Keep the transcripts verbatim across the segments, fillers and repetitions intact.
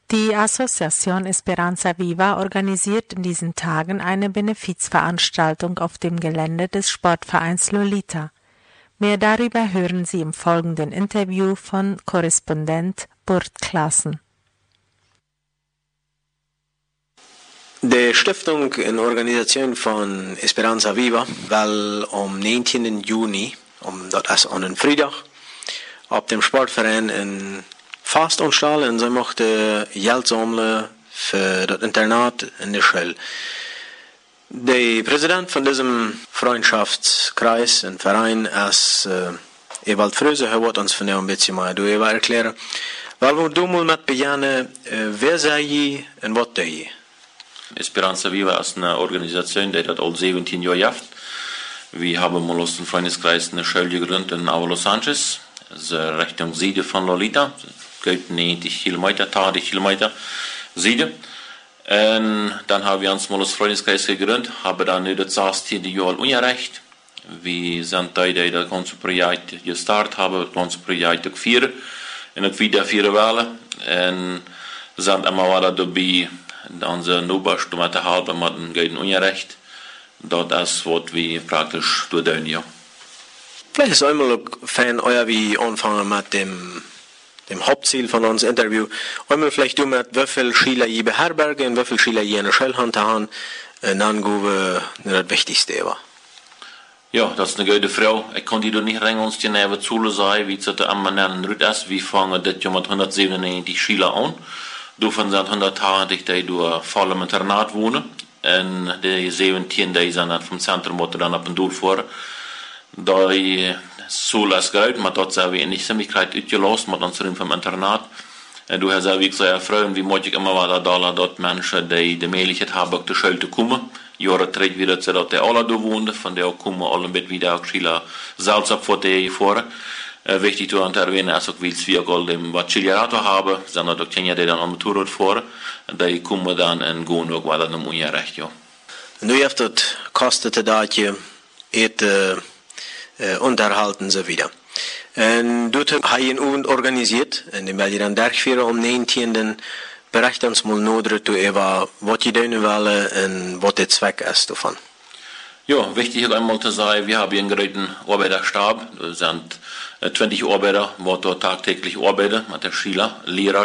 Die Asociación Esperanza Viva organisiert in diesen Tagen eine Benefizveranstaltung auf dem Gelände des Sportvereins Lolita. Mehr darüber hören Sie im folgenden Interview von Korrespondent Burt Klassen. De Stiftung in Organisation von Esperanza Viva will am negentiende Juni, um dat is aan een vrijdag, op dem Sportverein in Fast ontstellen en zij mochten geld sammeln für das Internat in der Schule. Der Präsident von diesem Freundschaftskreis und Verein ist äh, Ewald Fröse. Er wird uns von der ein bisschen mal durch erklären. Weil wir da mal mit beginnen, äh, wer sei ihr und was sei ihr? Esperanza Viva ist eine Organisation, die das all siebzehn Jahre jaft. Wir haben mal aus dem Freundeskreis eine Schule gegründet in Avalos Sanchez, Richtung Süden von Lolita. Geht negentig Kilometer, tachtig Kilometer Süden. Und dann haben wir uns mal als Freundeskreis gegründet, haben dann nu das zestigste Jahr ungerecht. Wir sind da, die das ganze Projekt gestartet haben, das ganze Projekt auch vieren. Und auch wieder vieren wollen. Und sind immer wieder dabei, unsere Nuberstumme zu halten mit dem Geld ungerecht. Das ist, was wir praktisch tun, ja. Vielleicht ist einmal auch fein, euer wie anfangen mit dem dem Hauptziel von unserem Interview. Einmal vielleicht du mit, wie viele Schüler ihr beherbergen, wie viele Schüler ihr in der Schule haben, und dann gehen wir das Wichtigste war. Ja, das ist eine gute Frage. Ich kann dir nicht rein uns die Nähe zu sagen, wie es da am nennen ist. Wir fangen das Jahr mit hundertsiebenundneunzig Schüler an. Davon sind hundertachtzig, die durch voll im Internat wohnen. Und die siebzehn, die sind vom Zentrum, wo dann ab und durch fahren. Da Schule ist gut, man hat dort wie in Ziemlichkeit ausgelassen, mit uns vom Internat. Du hast auch gesagt, Frauen, wie möchte ich immer weiter da, dort Menschen, die die Möglichkeit haben, auf die Schule zu kommen. Jahre tritt wieder zu, dass die alle da wohnen, von der kommen alle mit wieder auch Schüler selbst ab vor die vor. Äh, wichtig zu erwähnen ist auch, weil wir all dem, was Schüler haben, sind auch Kinder, die dann am Motorrad fahren, die kommen dann und gehen auch weiter im Unrecht, ja. Und du hast das kostet das je, ete, Uh, unterhalten so wieder. Und dort habe ich einen Abend organisiert, in dem wir dann durchführen am negentienden Bericht uns mal nodre zu über, was die tun wollen und was der Zweck ist davon. Ja, wichtig ist einmal zu sagen, wir haben einen großen Arbeiterstab, das sind zwanzig Arbeiter, die dort tagtäglich arbeiten, mit den Schülern, Lehrer,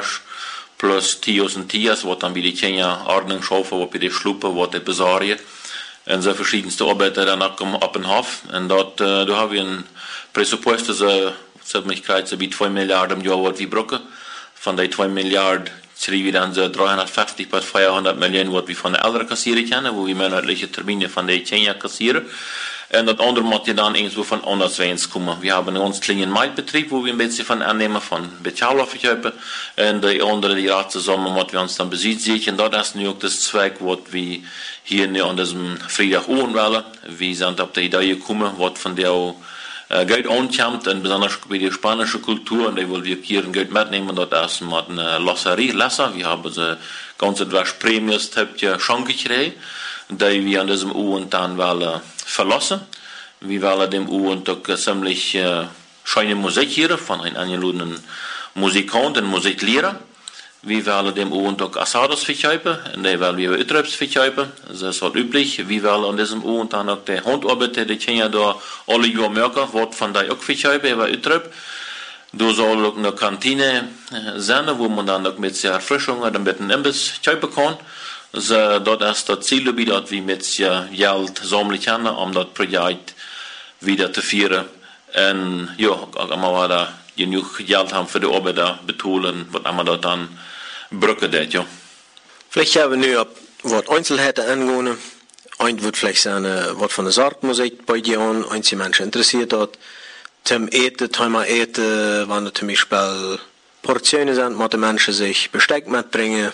plus Tios und Tias, die dann bei den Kinder Ordnung schaffen, die bei den Schluppen, die die besorgen. En zo verschiedenste Arbeiter dann auch op den Hof. En dort, uh, da haben wir ein Pressupost, so, Möglichkeit, so wie zwei Milliarden im Jahr, was wir brauchen. Von den zwei Milliarden kriegen wir dann so dreihundertfünfzig bis vierhundert Millionen, was wir von den Eltern kassieren können, wo wir monatliche Termine von den Kinder kassieren. Und das andere muss ja dann irgendwo von anderswegs kommen. Wir haben einen ganz kleinen Marktbetrieb, wo wir ein bisschen von annehmen, von Bezahlverkäufen. Und die andere, die Rat zusammen, was wir uns dann besitzen. Und das ist nun auch das Zweck, was wir hier an diesem Freitag auch wollen. Wir sind auf die Idee gekommen, was von der äh, Geld ankommt, und besonders bei der spanischen Kultur, und die wollen wir hier Geld mitnehmen. Das ist mit einer Losserie, Lesser. Wir haben so ganz etwas Prämies, habt ihr schon gekriegt, die wir an diesem Abend dann wollen verlassen. Wir wollen dem Abend auch ziemlich äh, schöne Musik hier von einem angeladenen Musikant und Musiklehrer. Wir wollen dem Abend auch Asados verkaufen, und die wollen wir Utröps verkaufen. Das ist halt üblich. Wir wollen an diesem Abend dann auch die Handarbeiter, die Kinder da alle Jahre merken, wird von der auch verkaufen, über Utröp. Da soll auch eine Kantine sein, wo man dann auch mit der Erfrischung oder mit einem Imbiss kaufen kann. So, das ist das Ziel, dass wir mit Geld sammeln können, um das Projekt wieder zu führen. Und ja, auch immer wieder genug Geld haben für die Arbeiter betonen, was immer das dann brücken wird, ja. Vielleicht haben wir nu wat Einzelheiten angehen. Ein wird vielleicht sein, was von der Sorgmusik bei dir an, ein die Menschen interessiert hat. Zum Eten, Thema Eten, wenn zum Beispiel Portionen sind, muss die Menschen sich Besteck mitbringen.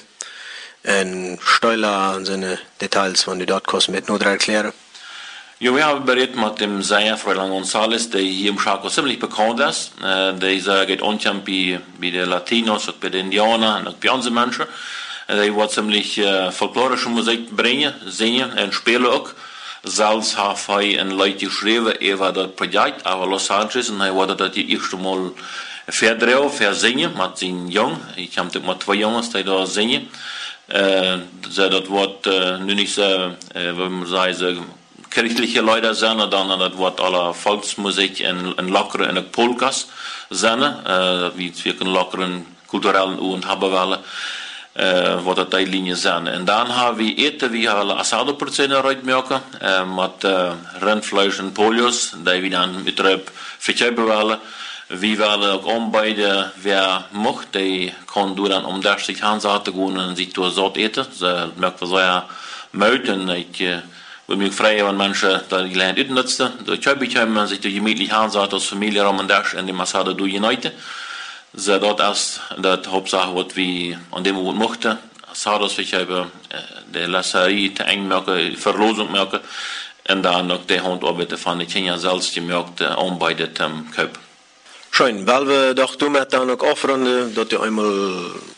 Und Steuer und seine Details, wenn die dort kosten, mit nur erklären. Ja, wir haben bereits mit dem Sänger Fräulein González, der hier im Chaco ziemlich bekannt ist. Äh, der geht unten bei, bei den Latinos und bei den Indianern und bei unseren Menschen. Äh, der wird ziemlich äh, folklorische Musik bringen, singen und spielen auch. Selbst hat er ein Leute geschrieben, er war das Projekt, aber Los Angeles, und er wurde das die erste Mal Verdrijf, verzingen, met zijn jong. Ik heb natuurlijk maar twee jongens die daar zingen. Uh, dat wordt uh, nu niet zo, uh, we zeggen, kirchliche Leute zijn, dan dat wordt alle volksmuziek en, en lockere en ook polkas zijn. Uh, dat we wirklich lockeren kulturellen und hebben willen. Uh, wat dat die linie zijn. En dan hebben we eten, we hebben asado-proteïnen uitmaken, uh, met uh, rundvlees en polios, die we dan uitruip verkopen willen. We willen ook aanbieden, wer mocht, die kan door dan om dertig handzaten gaan en zich door zat eten. Dat merkt we zeer mooi. En ik uh, wil me ook vragen van mensen die geleid uitnutzen. Door het men zich door gemütlich handzaten als familie om en dertig en die masade door uniten. So, dat is dat Hauptsache, wat we aan dem Moment mochten. Zouden we hebben de lasserie te eng maken, verlosing maken. En dan ook de handarbeid van de Kenia zelfs gemerkt aanbieden te kopen. Schön, weil wir doch damit dann auch aufrunden, dass du einmal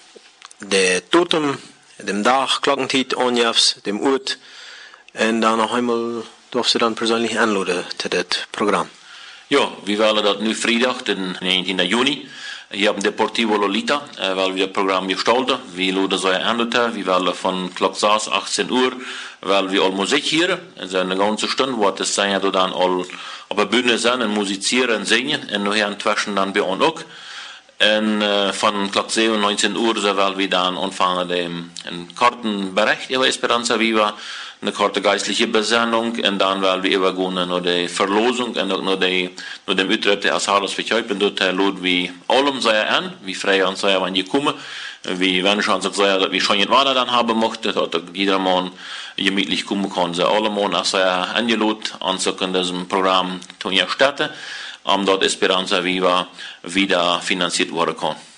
der Totem, dem Dach, Glockentiet anjafst, dem Ort, und dann noch einmal darfst du dann persönlich anladen zu das Programm. Ja, wir wollen das nu vrijdag, den negentiende juni. Hier haben Deportivo Lolita, äh, weil wir das Programm gestalten. Wir laden so ein wir wollen von Klock sechs, achtzehn Uhr, weil wir all Musik hören. Es ist eine ganze Stunde, wo das sein ja dann all auf der Bühne sein und musizieren und singen. Und nachher inzwischen dann bei uns auch. Und äh, von Klock sieben, neunzehn Uhr, so weil wir dann anfangen, den Kartenbericht über Esperanza Viva, eine korte geistliche Besendung, und dann werden wir übergehen nach der Verlosung und auch nach dem Utrecht der Asados verkaufen. Dort laden wir allem sehr an, wie frei uns sehr, wenn ihr kommen. Wie wenn schon sagt, dass wir schon nicht weiter dann haben möchten, dass jeder Mann gemütlich kommen kann. Sie alle Mann auch sehr eingeladen, anzucken diesem Programm zu ihr Städte, um dort Esperanza Viva wieder finanziert werden kann.